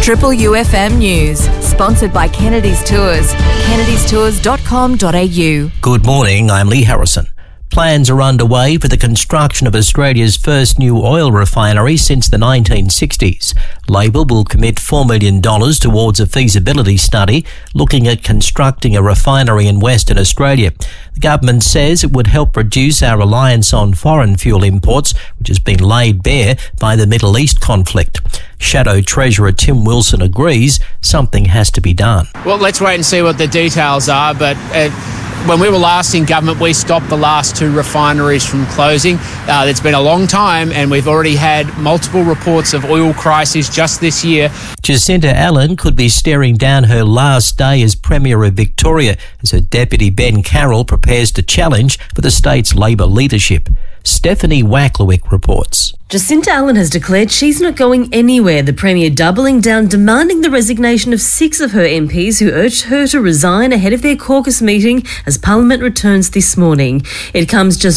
Triple UFM News, sponsored by Kennedy's Tours, kennedystours.com.au. Good morning, I'm Lee Harrison. Plans are underway for the construction of Australia's first new oil refinery since the 1960s. Labor will commit $4 million towards a feasibility study looking at constructing a refinery in Western Australia. The government says it would help reduce our reliance on foreign fuel imports, which has been laid bare by the Middle East conflict. Shadow Treasurer Tim Wilson agrees something has to be done. Well, let's wait and see what the details are, but when we were last in government, we stopped the last two refineries from closing. It's been a long time, and we've already had multiple reports of oil crises just this year. Jacinta Allen could be staring down her last day as Premier of Victoria as her deputy Ben Carroll prepares to challenge for the state's Labor leadership. Stephanie Wacklewick reports. Jacinta Allen has declared she's not going anywhere, the Premier doubling down, demanding the resignation of 6 of her MPs who urged her to resign ahead of their caucus meeting as Parliament returns this morning. It comes just